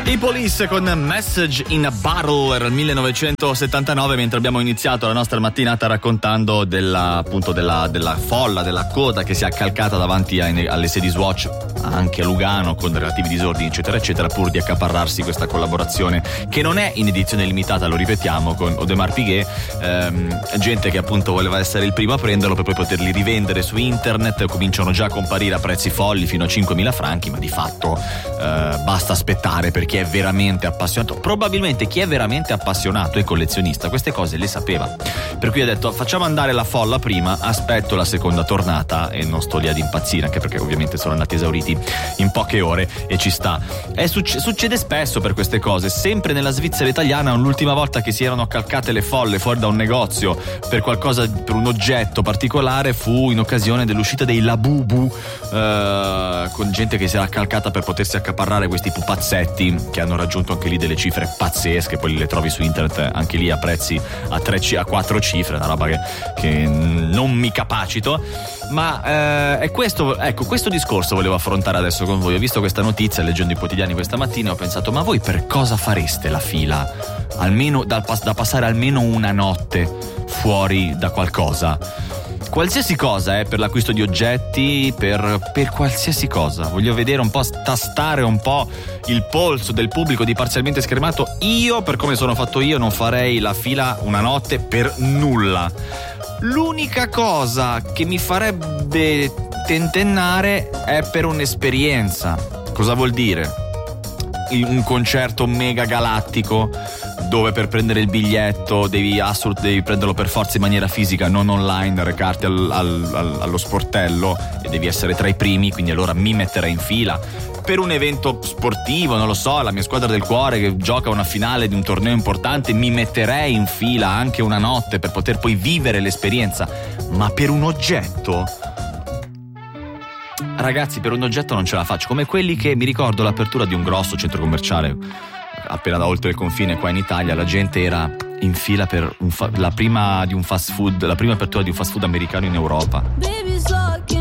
I Police con Message in a Bottle, era il 1979, mentre abbiamo iniziato la nostra mattinata raccontando della folla, della coda che si è accalcata davanti alle sedi Swatch, anche a Lugano, con relativi disordini eccetera eccetera, pur di accaparrarsi questa collaborazione che non è in edizione limitata, lo ripetiamo, con Audemars Piguet, gente che appunto voleva essere il primo a prenderlo per poi poterli rivendere su internet. Cominciano già a comparire a prezzi folli fino a 5.000 franchi, ma di fatto basta aspettare, perché è veramente appassionato. Probabilmente chi è veramente appassionato e collezionista queste cose le sapeva, per cui ha detto facciamo andare la folla prima, aspetto la seconda tornata e non sto lì ad impazzire, anche perché ovviamente sono andati esauriti in poche ore e ci sta. Succede spesso per queste cose. Sempre nella Svizzera italiana, l'ultima volta che si erano accalcate le folle fuori da un negozio per qualcosa, per un oggetto particolare, fu in occasione dell'uscita dei Labubu, con gente che si era accalcata per potersi accaparrare questi pupazzetti che hanno raggiunto anche lì delle cifre pazzesche. Poi le trovi su internet anche lì a prezzi a 4 cifre, una roba che non mi capacito. Ma è questo, ecco, questo discorso volevo affrontare adesso con voi. Ho visto questa notizia leggendo i quotidiani questa mattina e ho pensato, ma voi per cosa fareste la fila? Almeno da passare almeno una notte fuori da qualcosa, qualsiasi cosa, per l'acquisto di oggetti, per qualsiasi cosa. Voglio vedere un po', tastare un po' il polso del pubblico di Parzialmente Schermato. Io, per come sono fatto io, non farei la fila una notte per nulla. L'unica cosa che mi farebbe tentennare è per un'esperienza. Cosa vuol dire? Un concerto mega galattico dove per prendere il biglietto devi prenderlo per forza in maniera fisica, non online, recarti allo sportello e devi essere tra i primi, quindi allora mi metterei in fila. Per un evento sportivo, non lo so, la mia squadra del cuore che gioca una finale di un torneo importante, mi metterei in fila anche una notte per poter poi vivere l'esperienza. Ma per un oggetto, ragazzi, per un oggetto non ce la faccio. Come quelli che, mi ricordo l'apertura di un grosso centro commerciale appena da oltre il confine qua in Italia, la gente era in fila per la prima apertura di un fast food americano in Europa.